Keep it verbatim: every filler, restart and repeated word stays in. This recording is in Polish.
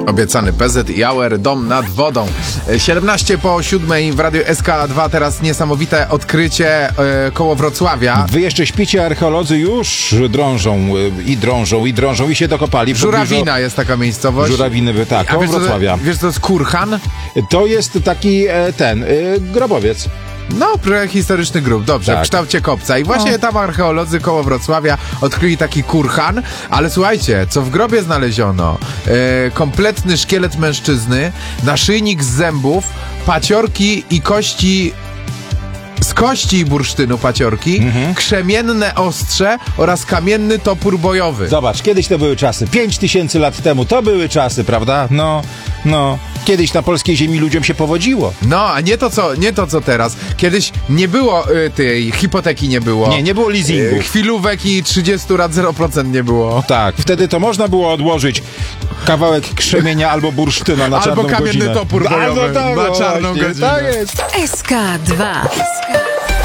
Obiecany P Z i Auer, dom nad wodą. siedemnaście po siódmej w Radiu S K dwa, teraz niesamowite odkrycie e, koło Wrocławia. Wy jeszcze śpicie, archeolodzy już drążą e, i drążą i drążą i się dokopali. Żurawina jest taka miejscowość. Żurawiny, tak, koło Wrocławia. Wiesz, co to jest kurhan? To jest taki e, ten, e, grobowiec. No, prehistoryczny grób, dobrze, tak. W kształcie kopca. I właśnie no. tam archeolodzy koło Wrocławia odkryli taki kurhan, ale słuchajcie, co w grobie znaleziono? E, kompletny szkielet mężczyzny, naszyjnik z zębów, paciorki i kości... z kości i bursztynu paciorki, mhm. krzemienne ostrze oraz kamienny topór bojowy. Zobacz, kiedyś to były czasy. Pięć tysięcy lat temu to były czasy, prawda? No, no. Kiedyś na polskiej ziemi ludziom się powodziło. No, a nie to co, nie to, co teraz. Kiedyś nie było y, tej hipoteki, nie było. Nie, nie było leasingu. Y, chwilówek i trzydzieści lat zero procent nie było. Tak, wtedy to można było odłożyć kawałek krzemienia albo bursztyna na albo czarną godzinę. Albo kamienny topór bojowy albo to, na czarną właśnie, godzinę. Tak jest. S K dwa.